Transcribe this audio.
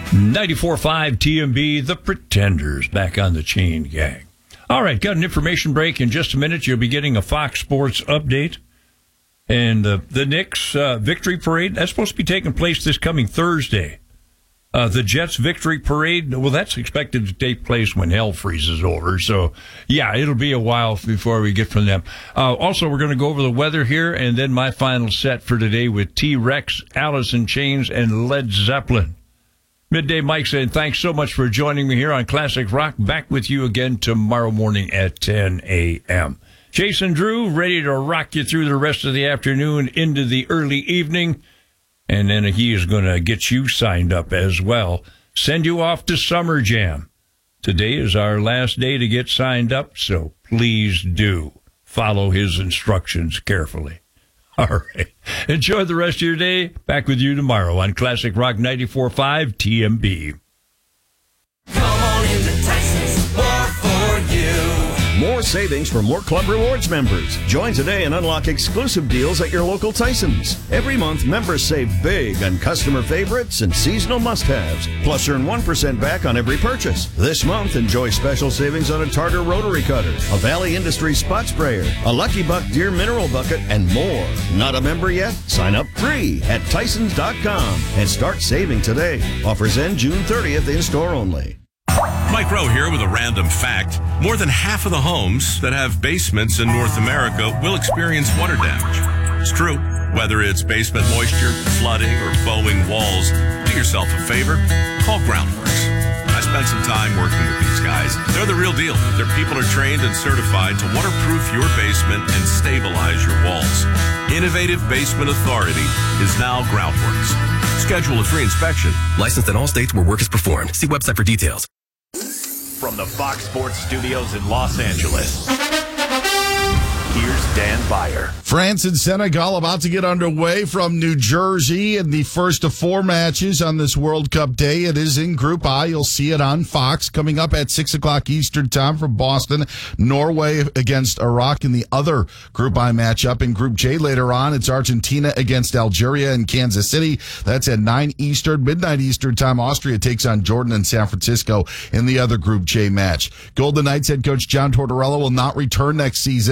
94.5 TMB, The Pretenders, back on the chain gang. All right, got an information break in just a minute. You'll be getting a Fox Sports update. And the Knicks victory parade, that's supposed to be taking place this coming Thursday. The Jets victory parade, well, that's expected to take place when hell freezes over. So, yeah, it'll be a while before we get from them. Also, we're going to go over the weather here, and then my final set for today with T-Rex, Alice in Chains, and Led Zeppelin. Midday Mike saying thanks so much for joining me here on Classic Rock. Back with you again tomorrow morning at 10 a.m. Jason Drew, ready to rock you through the rest of the afternoon into the early evening. And then he is going to get you signed up as well. Send you off to Summer Jam. Today is our last day to get signed up, so please do follow his instructions carefully. All right. Enjoy the rest of your day. Back with you tomorrow on Classic Rock 94.5 TMB. Come on into Tyson's, more for you. More savings for more Club Rewards members. Join today and unlock exclusive deals at your local Tyson's. Every month, members save big on customer favorites and seasonal must-haves. Plus, earn 1% back on every purchase. This month, enjoy special savings on a Tartar rotary cutter, a Valley Industries spot sprayer, a Lucky Buck Deer mineral bucket, and more. Not a member yet? Sign up free at Tysons.com and start saving today. Offers end June 30th in-store only. Mike Rowe here with a random fact. More than half of the homes that have basements in North America will experience water damage. It's true. Whether it's basement moisture, flooding, or bowing walls, do yourself a favor. Call Groundworks. I spent some time working with these guys. They're the real deal. Their people are trained and certified to waterproof your basement and stabilize your walls. Innovative Basement Authority is now Groundworks. Schedule a free inspection. Licensed in all states where work is performed. See website for details. From the Fox Sports Studios in Los Angeles, here's Dan Beyer. France and Senegal about to get underway from New Jersey in the first of four matches on this World Cup day. It is in Group I. You'll see it on Fox coming up at 6 o'clock Eastern time from Boston. Norway against Iraq in the other Group I matchup. In Group J later on, it's Argentina against Algeria in Kansas City. That's at 9 Eastern, midnight Eastern time. Austria takes on Jordan in San Francisco in the other Group J match. Golden Knights head coach John Tortorella will not return next season.